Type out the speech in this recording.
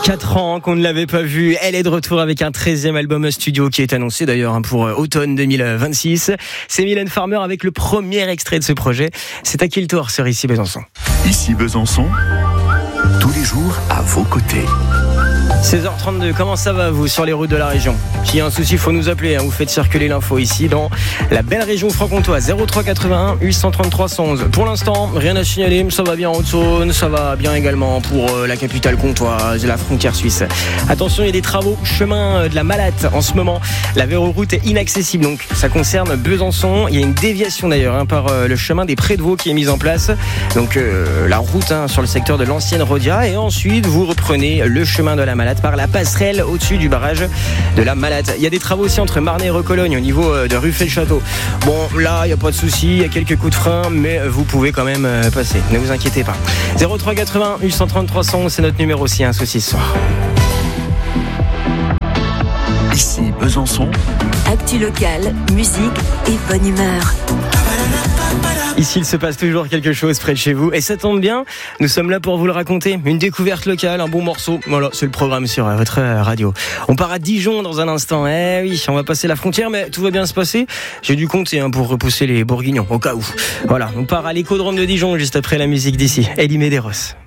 4 ans qu'on ne l'avait pas vue. Elle est de retour avec un 13e album studio qui est annoncé d'ailleurs pour automne 2026. C'est Mylène Farmer avec le premier extrait de ce projet. C'est à qui le tour sur Ici Besançon. Ici Besançon, tous les jours à vos côtés. 16h32, comment ça va vous sur les routes de la région? S'il y a un souci, il faut nous appeler, vous faites circuler l'info ici dans la belle région franc-comtoise. 03 81 833 111. Pour l'instant, rien à signaler, ça va bien en Haute-Saône, ça va bien également pour la capitale comtoise, la frontière suisse. Attention, il y a des travaux chemin de la Malatte en ce moment. La véroroute est inaccessible, donc ça concerne Besançon. Il y a une déviation d'ailleurs par le chemin des Prés de Vaux qui est mise en place. Donc la route sur le secteur de l'ancienne Rodia, et ensuite vous reprenez le chemin de la Malatte par la passerelle au-dessus du barrage de la Malatte. Il y a des travaux aussi entre Marnay et Recologne au niveau de Ruffey-le-Château. Bon, là, il n'y a pas de souci, il y a quelques coups de frein, mais vous pouvez quand même passer. Ne vous inquiétez pas. 03 80 833 111, c'est notre numéro aussi, un souci ce soir. Ici Besançon. Actu locale, musique et bonne humeur. Ici, il se passe toujours quelque chose près de chez vous. Et ça tombe bien, nous sommes là pour vous le raconter. Une découverte locale, un bon morceau. Voilà, c'est le programme sur votre radio. On part à Dijon dans un instant. Eh oui, on va passer la frontière, mais tout va bien se passer. J'ai dû compter pour repousser les bourguignons, au cas où. Voilà, on part à l'écodrome de Dijon juste après la musique d'ici. Elie Medeiros.